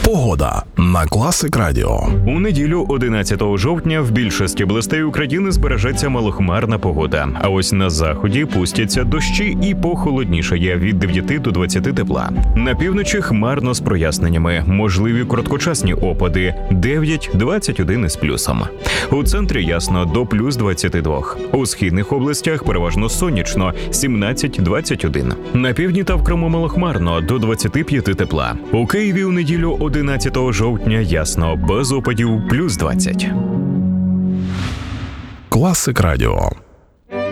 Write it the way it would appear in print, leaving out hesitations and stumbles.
Погода на Класик Радіо. У неділю 11 жовтня в більшості областей України збережеться малохмарна погода. А ось на заході пустяться дощі і похолоднішає від 9 до 20 тепла. На півночі хмарно з проясненнями. Можливі короткочасні опади 9-21 із плюсом. У центрі ясно до плюс 22. У східних областях переважно сонячно 17-21. На півдні та в Криму малохмарно до 25 тепла. У Києві у неділю 11 жовтня ясно, без опадів плюс 20. Класик Радіо.